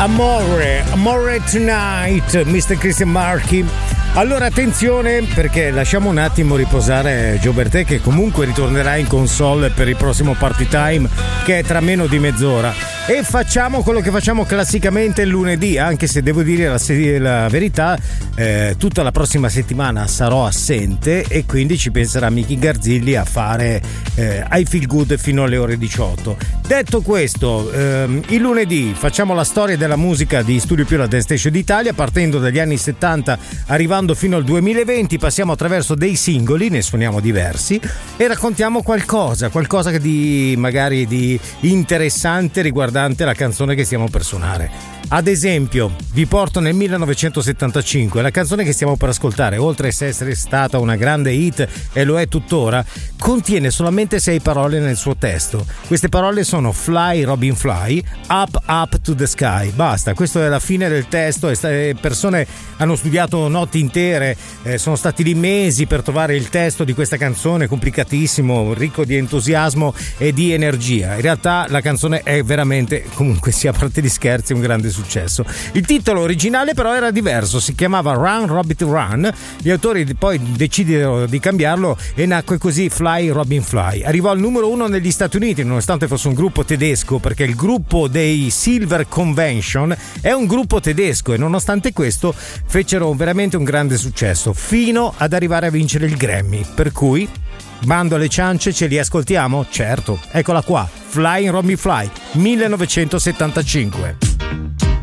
Amore Tonight, Mr. Christian Marchi. Allora attenzione, perché lasciamo un attimo riposare Giobertè, che comunque ritornerà in console per il prossimo Party Time, che è tra meno di mezz'ora, e facciamo quello che facciamo classicamente il lunedì, anche se devo dire la verità, tutta la prossima settimana sarò assente e quindi ci penserà Miki Garzilli a fare I Feel Good fino alle ore 18. Detto questo, il lunedì facciamo la storia della musica di Studio Più, la Dance Station d'Italia, partendo dagli anni 70 arrivando fino al 2020, passiamo attraverso dei singoli, ne suoniamo diversi e raccontiamo qualcosa di magari di interessante riguardante la canzone che stiamo per suonare. Ad esempio, vi porto nel 1975, la canzone che stiamo per ascoltare, oltre a essere stata una grande hit e lo è tuttora, contiene solamente 6 parole nel suo testo. Queste parole sono Fly Robin Fly, Up Up to the Sky. Basta, questo è la fine del testo. Persone hanno studiato notti intere, sono stati lì mesi per trovare il testo di questa canzone, complicatissimo, ricco di entusiasmo e di energia. In realtà la canzone è veramente, comunque sia a parte gli scherzi, un grande successo. Il titolo originale però era diverso, si chiamava Run Rabbit Run. Gli autori poi decisero di cambiarlo e nacque così Fly Robin Fly. Arrivò al numero 1 negli Stati Uniti, nonostante fosse un gruppo tedesco, perché il gruppo dei Silver Convention è un gruppo tedesco e nonostante questo fecero veramente un grande successo fino ad arrivare a vincere il Grammy, per cui bando alle ciance, ce li ascoltiamo? Certo, eccola qua, Fly Robin Fly 1975.